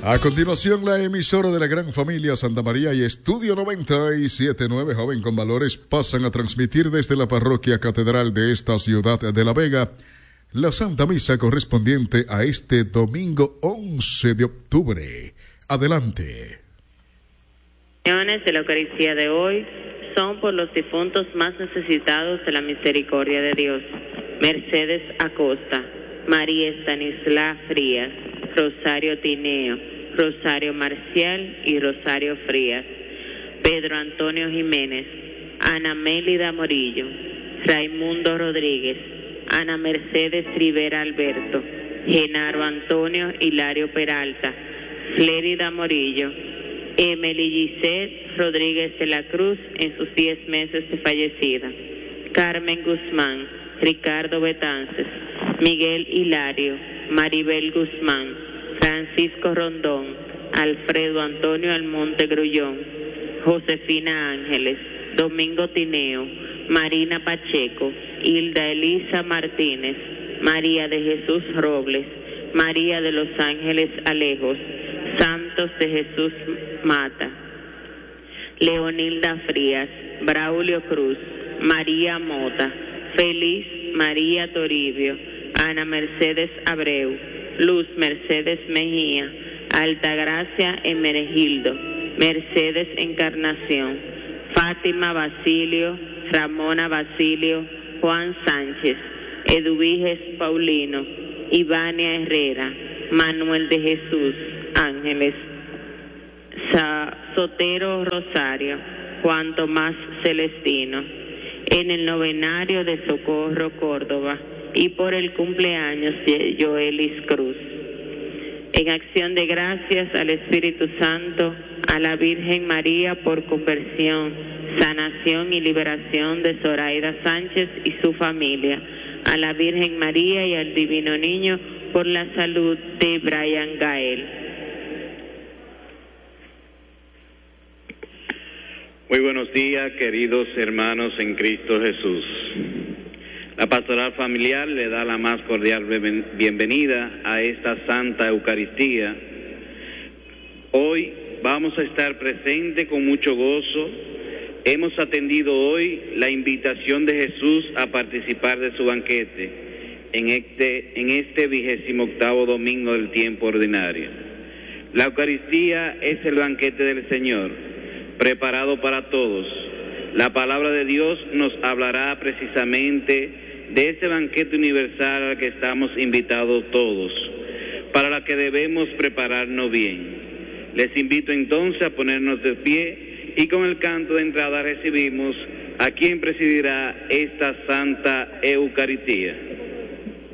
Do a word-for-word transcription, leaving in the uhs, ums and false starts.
A continuación, la emisora de la gran familia Santa María y Estudio noventa y siete punto nueve Joven con Valores pasan a transmitir desde la parroquia catedral de esta ciudad de La Vega la Santa Misa correspondiente a este domingo once de octubre. Adelante. De la Eucaristía de hoy son por los difuntos más necesitados de la misericordia de Dios: Mercedes Acosta, María Estanisla Frías, Rosario Tineo, Rosario Marcial y Rosario Frías, Pedro Antonio Jiménez, Ana Mélida Morillo, Raimundo Rodríguez, Ana Mercedes Rivera Alberto, Genaro Antonio Hilario Peralta, Flérida Morillo, Emily Gisette Rodríguez de la Cruz en sus diez meses de fallecida, Carmen Guzmán, Ricardo Betances, Miguel Hilario, Maribel Guzmán, Francisco Rondón, Alfredo Antonio Almonte Grullón, Josefina Ángeles, Domingo Tineo, Marina Pacheco, Hilda Elisa Martínez, María de Jesús Robles, María de los Ángeles Alejos, Santos de Jesús Mata, Leonilda Frías, Braulio Cruz, María Mota, Feliz María Toribio, Ana Mercedes Abreu, Luz Mercedes Mejía, Altagracia Emeregildo, Mercedes Encarnación, Fátima Basilio, Ramona Basilio, Juan Sánchez, Eduviges Paulino, Ivania Herrera, Manuel de Jesús Ángeles, Sa Sotero Rosario, Juan Tomás Celestino, en el novenario de Socorro Córdoba y por el cumpleaños de Joelis Cruz. En acción de gracias al Espíritu Santo, a la Virgen María por conversión, sanación y liberación de Zoraida Sánchez y su familia, a la Virgen María y al Divino Niño por la salud de Brian Gael. Muy buenos días, queridos hermanos en Cristo Jesús. La Pastoral Familiar le da la más cordial bienvenida a esta Santa Eucaristía. Hoy vamos a estar presentes con mucho gozo. Hemos atendido hoy la invitación de Jesús a participar de su banquete en este, en este vigésimo octavo domingo del tiempo ordinario. La Eucaristía es el banquete del Señor, preparado para todos. La palabra de Dios nos hablará precisamente de ese banquete universal al que estamos invitados todos, para la que debemos prepararnos bien. Les invito entonces a ponernos de pie y con el canto de entrada recibimos a quien presidirá esta Santa Eucaristía.